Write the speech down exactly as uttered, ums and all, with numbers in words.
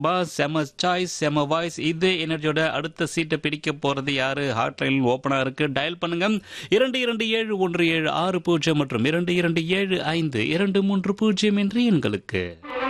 Pass செம choice செம voice. இதே எனர்ஜியோட அடுத்த சீட்டை பிடிக்க போறது யாரு? ஹாட் லைன் ஓப்பனா இருக்கு, டயல் பண்ணுங்க. இரண்டு இரண்டு ஏழு ஒன்று ஏழு ஆறு பூஜ்ஜியம் மற்றும் இரண்டு இரண்டு ஏழு ஐந்து இரண்டு மூன்று பூஜ்ஜியம் என்று எண்களுக்கு.